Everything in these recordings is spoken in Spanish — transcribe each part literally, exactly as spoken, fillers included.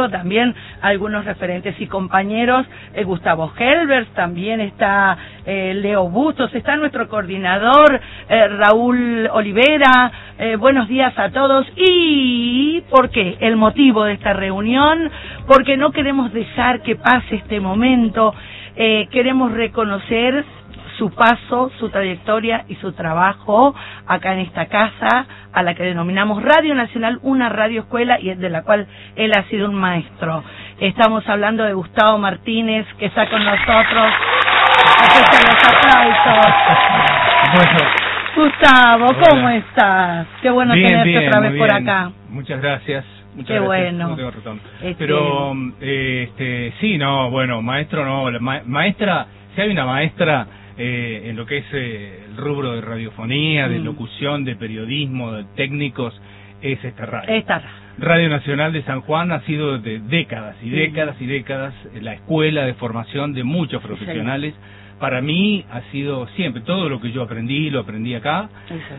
tengo también algunos referentes y compañeros, eh, Gustavo Helbers, también está eh, Leo Bustos, está nuestro coordinador eh, Raúl Olivera. Eh, buenos días a todos. ¿Y por qué? El motivo de esta reunión, porque no queremos dejar que pase este momento, eh, queremos reconocer su paso, su trayectoria y su trabajo acá en esta casa, a la que denominamos Radio Nacional, una radio escuela, y de la cual él ha sido un maestro. Estamos hablando de Gustavo Martínez, que está con nosotros. Aquí están los aplausos. Bueno. Gustavo, ¿cómo Hola. estás? Qué bueno bien, tenerte bien, otra vez por acá. Muchas gracias. Muchas Qué gracias. bueno. No tengo ratón. Este... Pero, eh, este, sí, no, bueno, maestro no, la ma maestra, si hay una maestra eh, en lo que es eh, el rubro de radiofonía, mm. de locución, de periodismo, de técnicos, es esta radio. Esta Radio Nacional de San Juan ha sido de décadas y décadas y décadas la escuela de formación de muchos profesionales. Sí. Para mí ha sido siempre, todo lo que yo aprendí, lo aprendí acá,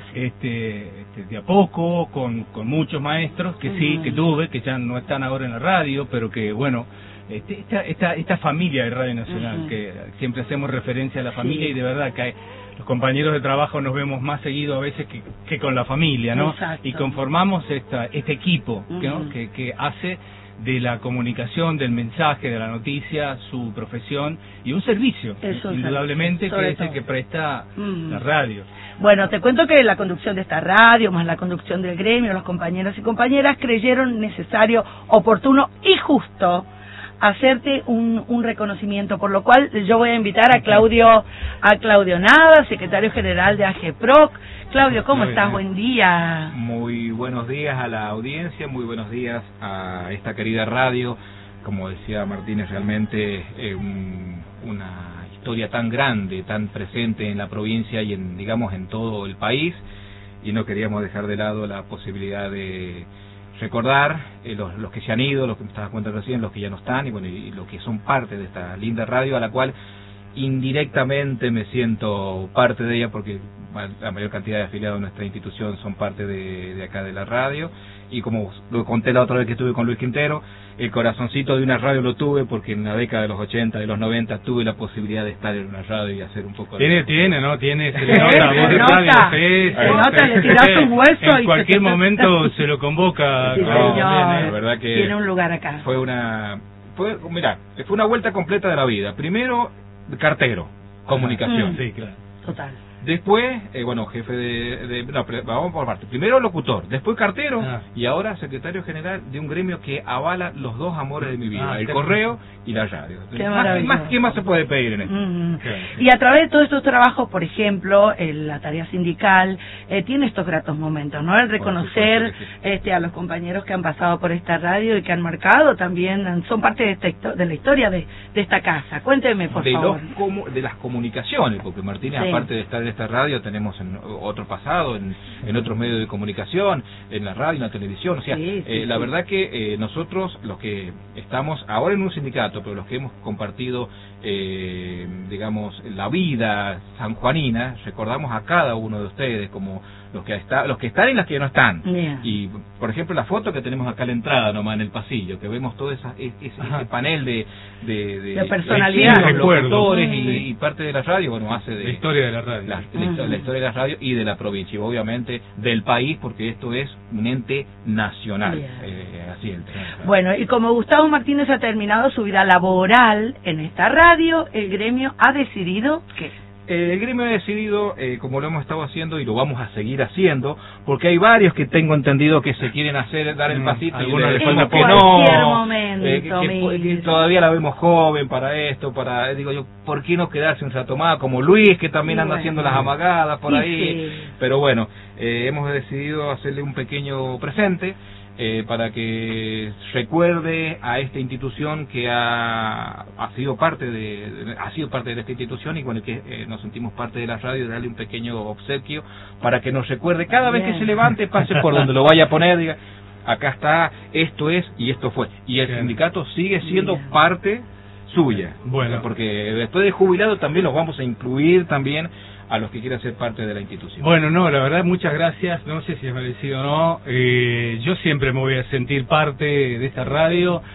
este, este, de a poco, con, con muchos maestros que uh-huh. sí, que tuve, que ya no están ahora en la radio, pero que bueno, este, esta, esta, esta familia de Radio Nacional, uh-huh. que siempre hacemos referencia a la familia sí. y de verdad que hay, los compañeros de trabajo nos vemos más seguido a veces que, que con la familia, ¿no? Exacto. Y conformamos esta, este equipo uh-huh. ¿no? que, que hace de la comunicación, del mensaje, de la noticia, su profesión y un servicio, Eso, indudablemente, que es el que presta mm. la radio. Bueno, te cuento que la conducción de esta radio, más la conducción del gremio, los compañeros y compañeras creyeron necesario, oportuno y justo hacerte un, un reconocimiento, por lo cual yo voy a invitar a Claudio a Claudio Nava, secretario general de AGEPROC. Claudio, ¿cómo muy estás? Bien. Buen día. Muy buenos días a la audiencia, muy buenos días a esta querida radio. Como decía Martínez, realmente eh, un, una historia tan grande, tan presente en la provincia y en, digamos, en todo el país, y no queríamos dejar de lado la posibilidad de recordar eh, los, los que se han ido, los que me estabas contando recién, los que ya no están, y bueno, y los que son parte de esta linda radio, a la cual indirectamente me siento parte de ella, porque la mayor cantidad de afiliados de nuestra institución son parte de, de acá de la radio, y como lo conté la otra vez que estuve con Luis Quintero, el corazoncito de una radio lo tuve porque en la década de los ochenta, de los noventa, tuve la posibilidad de estar en una radio y hacer un poco de... Tiene, tiene, ¿no? Tiene, se le nota, voz de radio, sí, se nota, le tirás un hueso en y cualquier momento se lo convoca. Sí, no, señor, la verdad que tiene un lugar acá. Fue una... Fue, mirá, fue una vuelta completa de la vida. Primero, cartero, comunicación. Mm. Sí, claro. Total. Después, eh, bueno, jefe de, de... No, vamos por parte. Primero locutor, después cartero, ah. y ahora secretario general de un gremio que avala los dos amores de mi vida, ah, el correo y la radio. Qué más, más, ¿Qué más se puede pedir en esto? Mm-hmm. Sí. Y a través de todos estos trabajos, por ejemplo, en la tarea sindical, eh, tiene estos gratos momentos, ¿no? El reconocer sí. este, a los compañeros que han pasado por esta radio y que han marcado también, son parte de, esta, de la historia de, de esta casa. Cuénteme, por de favor. Los, de las comunicaciones, porque Martínez, sí. aparte de estar en esta radio, tenemos en otro pasado, en, en otros medios de comunicación, en la radio, en la televisión, o sea, sí, sí, eh, la sí. verdad que eh, nosotros, los que estamos ahora en un sindicato, pero los que hemos compartido, eh, digamos, la vida sanjuanina, recordamos a cada uno de ustedes como los que está, los que están y los que no están. Yeah. Y, por ejemplo, la foto que tenemos acá a la entrada, nomás en el pasillo, que vemos todo esa, ese, ese panel de, de, de, de personalidad, de los locutores y, y parte de la radio, bueno, hace de la historia de la radio. La, la, uh-huh. la historia de la radio y de la provincia, y obviamente del país, porque esto es un ente nacional. Yeah. Eh, así el Bueno, y como Gustavo Martínez ha terminado su vida laboral en esta radio, el gremio ha decidido que... El gremio ha decidido, eh, como lo hemos estado haciendo y lo vamos a seguir haciendo, porque hay varios que tengo entendido que se quieren hacer, dar el pasito, mm, algunos les falta que no, momento, eh, que, que, que todavía la vemos joven para esto, para, digo yo, ¿por qué no quedarse un rato más? Como Luis, que también sí, anda bueno. haciendo las amagadas por sí, ahí, sí. pero bueno, eh, hemos decidido hacerle un pequeño presente, Eh, para que recuerde a esta institución que ha, ha sido parte de, de ha sido parte de esta institución, y con el que eh, nos sentimos parte de la radio, de darle un pequeño obsequio para que nos recuerde cada Bien. vez que se levante, pase por donde lo vaya a poner, diga, acá está, esto es y esto fue, y el Bien. sindicato sigue siendo Bien. parte suya, bueno, porque después de jubilado también los vamos a incluir también a los que quieran ser parte de la institución. Bueno, no, la verdad, muchas gracias, no sé si es merecido o no, eh, yo siempre me voy a sentir parte de esta radio.